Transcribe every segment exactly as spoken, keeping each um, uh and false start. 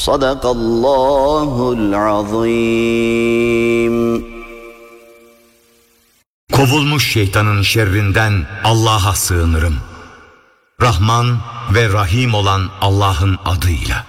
Sadakallahul azim. Kovulmuş şeytanın şerrinden Allah'a sığınırım. Rahman ve Rahim olan Allah'ın adıyla.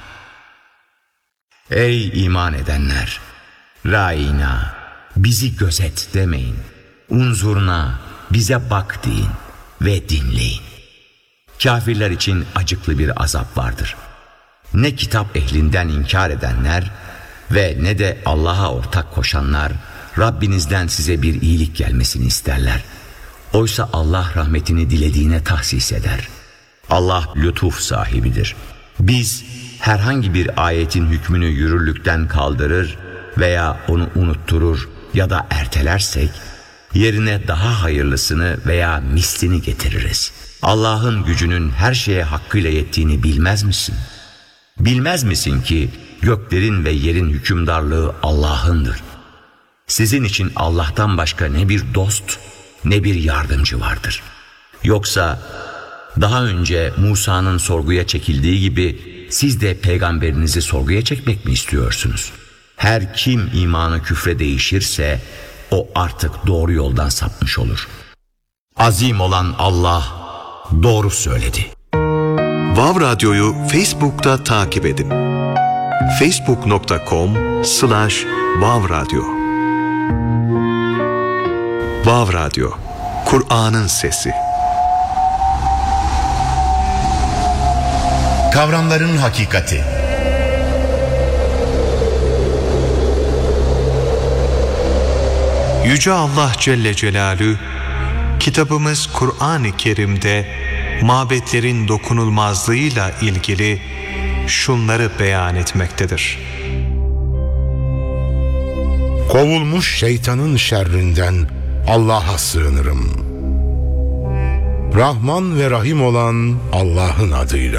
Ey iman edenler! Ra'ina, bizi gözet demeyin. Unzurna, bize bak deyin ve dinleyin. Kafirler için acıklı bir azap vardır. Ne kitap ehlinden inkar edenler ve ne de Allah'a ortak koşanlar Rabbinizden size bir iyilik gelmesini isterler. Oysa Allah rahmetini dilediğine tahsis eder. Allah lütuf sahibidir. Biz herhangi bir ayetin hükmünü yürürlükten kaldırır veya onu unutturur ya da ertelersek yerine daha hayırlısını veya mislini getiririz. Allah'ın gücünün her şeye hakkıyla yettiğini bilmez misin? Bilmez misin ki göklerin ve yerin hükümdarlığı Allah'ındır. Sizin için Allah'tan başka ne bir dost ne bir yardımcı vardır. Yoksa daha önce Musa'nın sorguya çekildiği gibi siz de peygamberinizi sorguya çekmek mi istiyorsunuz? Her kim imanı küfre değişirse o artık doğru yoldan sapmış olur. Azim olan Allah doğru söyledi. Vav Radyo'yu Facebook'ta takip edin. facebook nokta com slash vav radyo. Vav Radyo, Kur'an'ın sesi. Kavramların hakikati. Yüce Allah Celle Celaluhu, kitabımız Kur'an-ı Kerim'de mabetlerin dokunulmazlığıyla ilgili şunları beyan etmektedir. Kovulmuş şeytanın şerrinden Allah'a sığınırım. Rahman ve Rahim olan Allah'ın adıyla.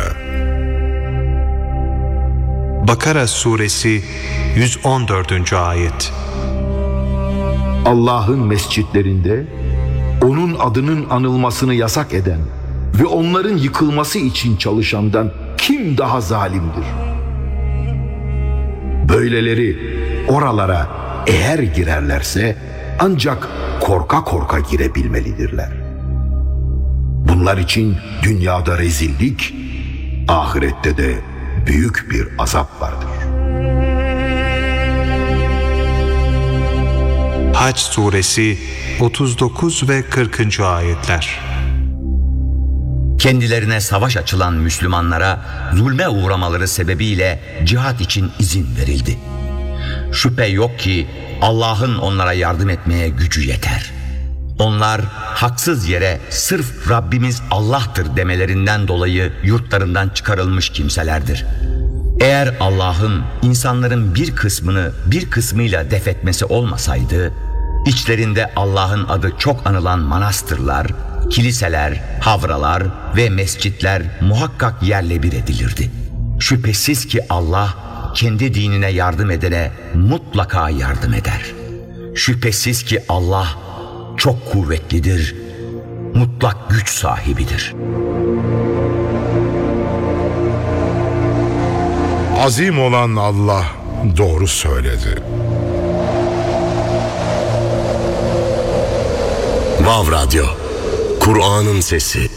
Bakara Suresi yüz on dördüncü ayet. Allah'ın mescitlerinde onun adının anılmasını yasak eden ve onların yıkılması için çalışandan kim daha zalimdir? Böyleleri oralara eğer girerlerse ancak korka korka girebilmelidirler. Bunlar için dünyada rezillik, ahirette de büyük bir azap vardır. Hac Suresi otuz dokuz ve kırkıncı ayetler. Kendilerine savaş açılan Müslümanlara zulme uğramaları sebebiyle cihat için izin verildi. Şüphe yok ki Allah'ın onlara yardım etmeye gücü yeter. Onlar haksız yere sırf Rabbimiz Allah'tır demelerinden dolayı yurtlarından çıkarılmış kimselerdir. Eğer Allah'ın insanların bir kısmını bir kısmıyla def etmesi olmasaydı, içlerinde Allah'ın adı çok anılan manastırlar, kiliseler, havralar ve mescitler muhakkak yerle bir edilirdi. Şüphesiz ki Allah kendi dinine yardım edene mutlaka yardım eder. Şüphesiz ki Allah çok kuvvetlidir, mutlak güç sahibidir. Azim olan Allah doğru söyledi. Vav Radyo, Kur'an'ın sesi.